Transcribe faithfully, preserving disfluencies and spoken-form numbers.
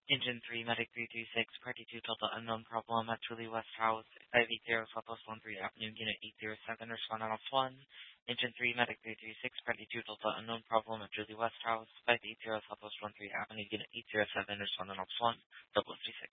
Engine three, Medic three three six, Party two, Delta Unknown Problem at Julie West House, five eighty Southwest one three Avenue, Unit eight zero seven, respond on one. Engine three, Medic three three six, Party two, Delta Unknown Problem at Julie West House, five eighty Southwest one three Avenue, Unit eight zero seven, respond on one, double three six.